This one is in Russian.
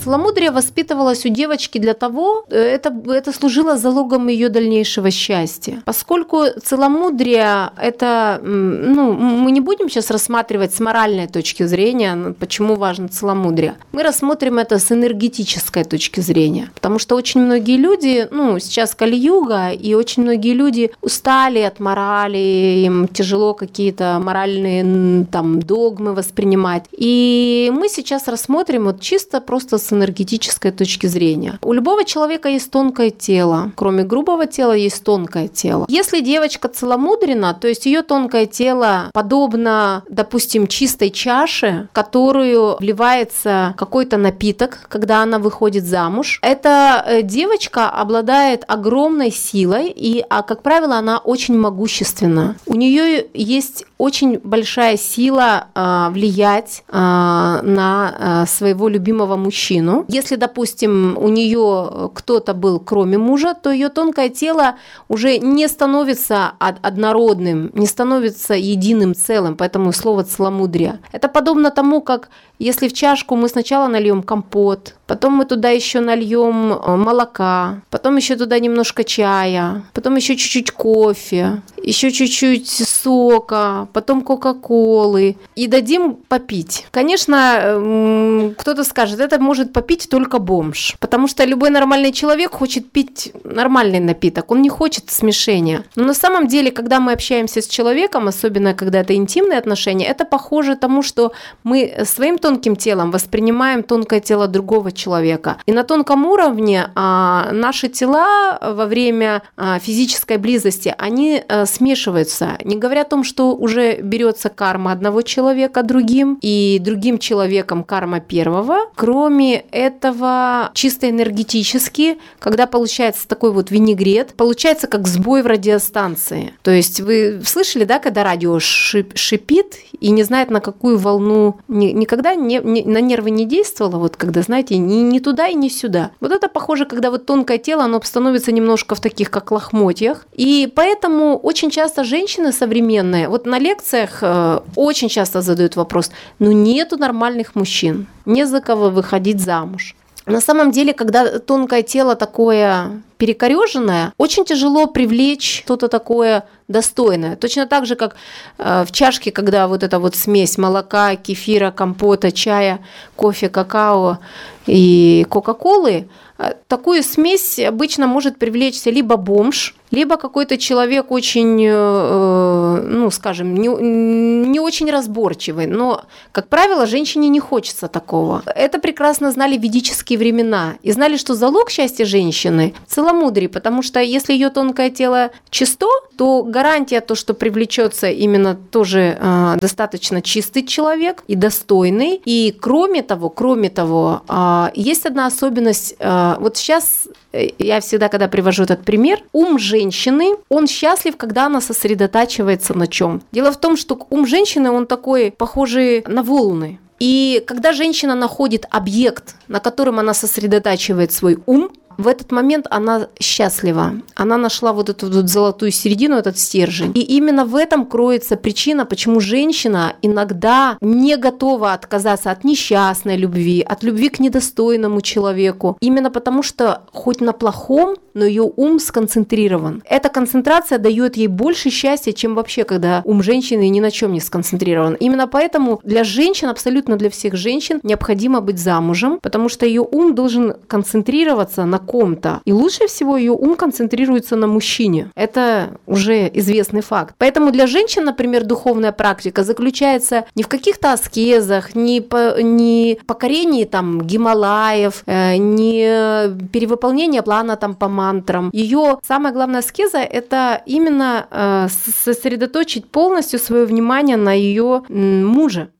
Целомудрие воспитывалось у девочки для того, это служило залогом ее дальнейшего счастья. Поскольку целомудрие это, мы не будем сейчас рассматривать с моральной точки зрения, почему важно целомудрие. Мы рассмотрим это с энергетической точки зрения, потому что очень многие люди, сейчас Кали-юга, и очень многие люди устали от морали, им тяжело какие-то моральные догмы воспринимать. И мы сейчас рассмотрим вот чисто просто с энергетической точки зрения. У любого человека есть тонкое тело. Кроме грубого тела есть тонкое тело. Если девочка целомудрена, то есть ее тонкое тело подобно, допустим, чистой чаше, в которую вливается какой-то напиток, когда она выходит замуж, эта девочка обладает огромной силой, как правило, она очень могущественна. У нее есть очень большая сила влиять на своего любимого мужчину. Если, допустим, у нее кто-то был кроме мужа, то ее тонкое тело уже не становится однородным, не становится единым целым, поэтому слово целомудрие. Это подобно тому, как если в чашку мы сначала нальем компот, потом мы туда еще нальем молока, потом еще туда немножко чая, потом еще чуть-чуть кофе, еще чуть-чуть сока, потом кока-колы и дадим попить. Конечно, кто-то скажет, это может попить только бомж, потому что любой нормальный человек хочет пить нормальный напиток, он не хочет смешения. Но на самом деле, когда мы общаемся с человеком, особенно когда это интимные отношения, это похоже тому, что мы своим тонким телом воспринимаем тонкое тело другого человека. И на тонком уровне наши тела во время физической близости, они смешиваются. Не говоря о том, что уже берется карма одного человека другим, и другим человеком карма первого. Кроме этого, чисто энергетически, когда получается такой вот винегрет, получается как сбой в радиостанции. То есть вы слышали, да, когда радио шипит и не знает, на какую волну, никогда на нервы не действовало, вот когда, знаете, ни туда и ни сюда. Вот это похоже, когда вот тонкое тело, оно становится немножко в таких, как лохмотьях. И поэтому очень часто женщины современные, вот на лекциях очень часто задают вопрос, нету нормальных мужчин, не за кого выходить замуж. На самом деле, когда тонкое тело такое перекорёженное, очень тяжело привлечь что-то такое достойное. Точно так же, как в чашке, когда вот эта вот смесь молока, кефира, компота, чая, кофе, какао и кока-колы, такую смесь обычно может привлечься либо бомж, либо какой-то человек очень, не очень разборчивый. Но, как правило, женщине не хочется такого. Это прекрасно знали ведические времена. И знали, что залог счастья женщины – целомудрие, потому что если ее тонкое тело чисто, то гарантия то, что привлечется именно тоже достаточно чистый человек и достойный. И кроме того, есть одна особенность. Вот сейчас я всегда, когда привожу этот пример, ум женщины, он счастлив, когда она сосредотачивается на чем. Дело в том, что ум женщины, он такой, похожий на волны. И когда женщина находит объект, на котором она сосредотачивает свой ум, в этот момент она счастлива. Она нашла вот эту вот золотую середину, этот стержень. И именно в этом кроется причина, почему женщина иногда не готова отказаться от несчастной любви, от любви к недостойному человеку. Именно потому, что хоть на плохом, но ее ум сконцентрирован. Эта концентрация дает ей больше счастья, чем вообще, когда ум женщины ни на чем не сконцентрирован. Именно поэтому для женщин, абсолютно для всех женщин, необходимо быть замужем, потому что ее ум должен концентрироваться на ком-то. И лучше всего ее ум концентрируется на мужчине. Это уже известный факт. Поэтому для женщин, например, духовная практика заключается не в каких-то аскезах, не покорении Гималаев, не перевыполнении плана по мантрам. Ее самая главная аскеза – это именно сосредоточить полностью свое внимание на ее муже.